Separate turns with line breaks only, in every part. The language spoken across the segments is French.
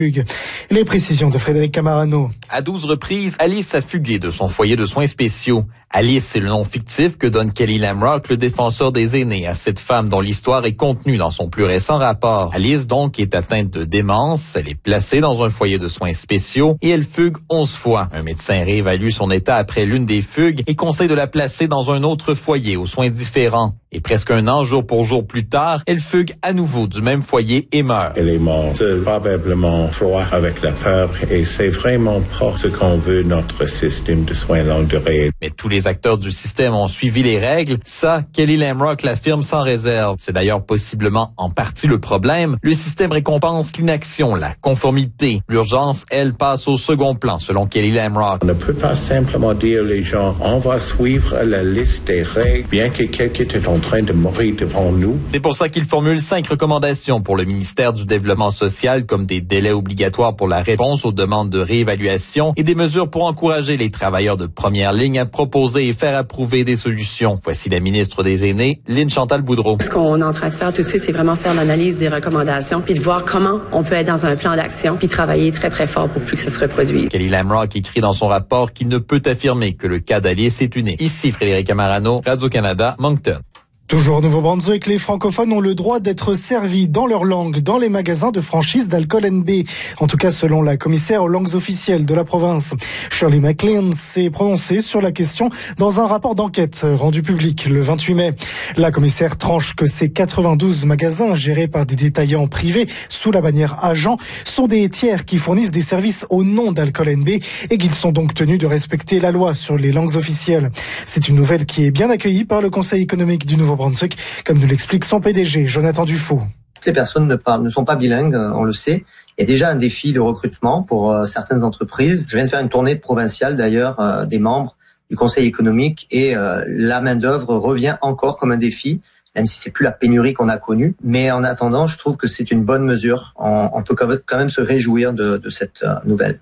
Les précisions de Frédéric Camarano.
À 12 reprises, Alice a fugué de son foyer de soins spéciaux. Alice, c'est le nom fictif que donne Kelly Lamrock, le défenseur des aînés, à cette femme dont l'histoire est contenue dans son plus récent rapport. Alice, donc, est atteinte de démence. Elle est placée dans un foyer de soins spéciaux et elle fugue 11 fois. Un médecin réévalue son état après l'une des fugues et conseille de la placer dans un autre foyer aux soins différents. Et presque un an, jour pour jour plus tard, elle fugue à nouveau du même foyer et meurt.
Elle est morte, probablement froid avec la peur, et c'est vraiment pas ce qu'on veut notre système de soins longue durée.
Mais tous les acteurs du système ont suivi les règles. Ça, Kelly Lamrock l'affirme sans réserve. C'est d'ailleurs possiblement en partie le problème. Le système récompense l'inaction, la conformité. L'urgence, elle, passe au second plan, selon Kelly Lamrock.
On ne peut pas simplement dire aux gens, on va suivre la liste des règles, bien que quelqu'un est en train de mourir devant nous.
C'est pour ça qu'il formule 5 recommandations pour le ministère du Développement social, comme des délais obligatoires pour la réponse aux demandes de réévaluation et des mesures pour encourager les travailleurs de première ligne à proposer et faire approuver des solutions. Voici la ministre des Aînés, Lynne Chantal Boudreau.
Ce qu'on est en train de faire tout de suite, c'est vraiment faire l'analyse des recommandations, puis de voir comment on peut être dans un plan d'action, puis travailler très, très fort pour plus que ça se reproduise.
Kelly Lamrock écrit dans son rapport qu'il ne peut affirmer que le cas d'Alice est unique. Ici Frédéric Camarano, Radio-Canada, Moncton.
Toujours au Nouveau-Brunswick, les francophones ont le droit d'être servis dans leur langue dans les magasins de franchise d'Alcool NB. En tout cas, selon la commissaire aux langues officielles de la province. Shirley McLean s'est prononcée sur la question dans un rapport d'enquête rendu public le 28 mai. La commissaire tranche que ces 92 magasins gérés par des détaillants privés sous la bannière agent sont des tiers qui fournissent des services au nom d'Alcool NB et qu'ils sont donc tenus de respecter la loi sur les langues officielles. C'est une nouvelle qui est bien accueillie par le Conseil économique du Nouveau-Brunswick, comme nous l'explique son PDG, Jonathan Dufault.
Toutes les personnes ne sont pas bilingues, on le sait. Il y a déjà un défi de recrutement pour certaines entreprises. Je viens de faire une tournée provinciale d'ailleurs des membres du Conseil économique et la main-d'œuvre revient encore comme un défi, même si c'est plus la pénurie qu'on a connue. Mais en attendant, je trouve que c'est une bonne mesure. On peut quand même se réjouir de cette nouvelle.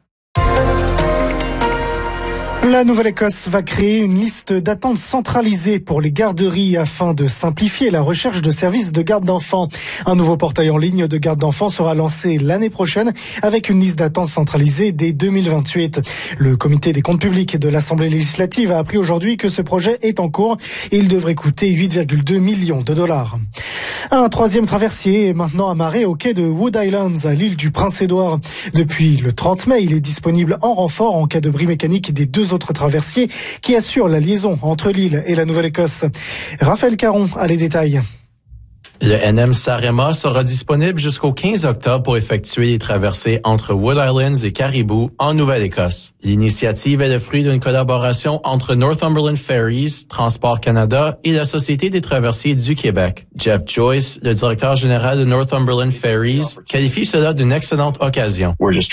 La Nouvelle-Écosse va créer une liste d'attente centralisée pour les garderies afin de simplifier la recherche de services de garde d'enfants. Un nouveau portail en ligne de garde d'enfants sera lancé l'année prochaine avec une liste d'attente centralisée dès 2028. Le comité des comptes publics de l'Assemblée législative a appris aujourd'hui que ce projet est en cours et il devrait coûter 8,2 millions de dollars. Un troisième traversier est maintenant amarré au quai de Wood Islands à l'île du Prince-Édouard. Depuis le 30 mai, il est disponible en renfort en cas de bris mécanique des deux autres traversiers qui assurent la liaison entre l'île et la Nouvelle-Écosse. Raphaël Caron a les détails.
Le NM Sarema sera disponible jusqu'au 15 octobre pour effectuer les traversées entre Wood Islands et Caribou en Nouvelle-Écosse. L'initiative est le fruit d'une collaboration entre Northumberland Ferries, Transport Canada et la Société des traversiers du Québec. Jeff Joyce, le directeur général de Northumberland Ferries, qualifie cela d'une excellente occasion.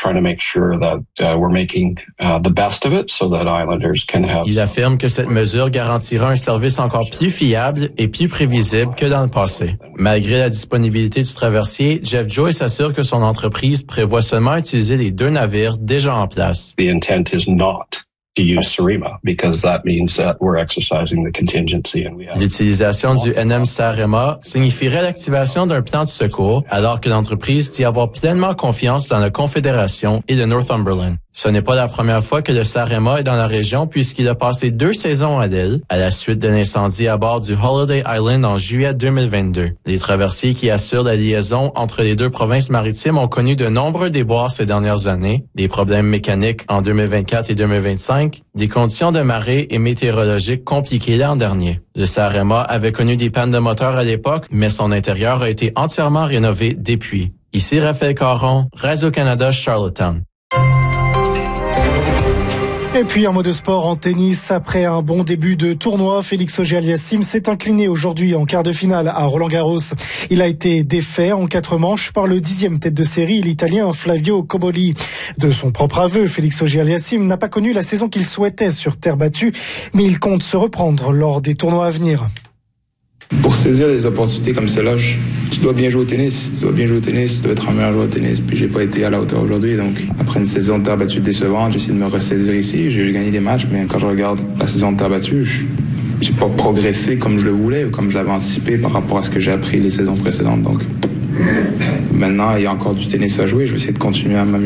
Il affirme que cette mesure garantira un service encore plus fiable et plus prévisible que dans le passé. Malgré la disponibilité du traversier, Jeff Joyce assure que son entreprise prévoit seulement utiliser les 2 navires déjà en place.
The intent is not to use Sarema because that means that we're exercising the contingency and we have.
L'utilisation du NM Sarema signifierait l'activation d'un plan de secours alors que l'entreprise dit avoir pleinement confiance dans la Confédération et de Northumberland. Ce n'est pas la première fois que le Sarema est dans la région puisqu'il a passé 2 saisons à l'île à la suite d'un incendie à bord du Holiday Island en juillet 2022. Les traversiers qui assurent la liaison entre les 2 provinces maritimes ont connu de nombreux déboires ces dernières années, des problèmes mécaniques en 2024 et 2025, des conditions de marée et météorologiques compliquées l'an dernier. Le Sarema avait connu des pannes de moteur à l'époque, mais son intérieur a été entièrement rénové depuis. Ici Raphaël Caron, Radio-Canada, Charlottetown.
Et puis un mot de sport en tennis. Après un bon début de tournoi, Félix Auger-Aliassime s'est incliné aujourd'hui en quart de finale à Roland-Garros. Il a été défait en 4 manches par le 10e tête de série, l'Italien Flavio Cobolli. De son propre aveu, Félix Auger-Aliassime n'a pas connu la saison qu'il souhaitait sur terre battue, mais il compte se reprendre lors des tournois à venir.
Pour saisir des opportunités comme celle-là, tu dois bien jouer au tennis. Tu dois être un meilleur joueur au tennis. Puis j'ai pas été à la hauteur aujourd'hui. Donc après une saison de terre battue décevante, j'essaie de me ressaisir ici. J'ai gagné des matchs, mais quand je regarde la saison de terre battue, j'ai pas progressé comme je le voulais ou comme je l'avais anticipé par rapport à ce que j'ai appris les saisons précédentes. Donc Maintenant, il y a encore du tennis à jouer. Je vais essayer de continuer à m'amuser.